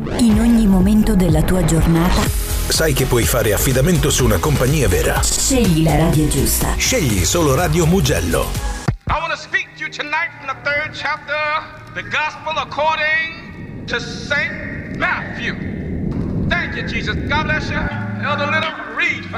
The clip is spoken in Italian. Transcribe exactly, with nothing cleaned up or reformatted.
In ogni momento della tua giornata sai che puoi fare affidamento su una compagnia vera. scegli la radio giusta. Scegli solo Radio Mugello. I want to speak to you tonight from the third chapter, the gospel according to Saint Matthew. Thank you, Jesus. God bless you. Elder Little, read for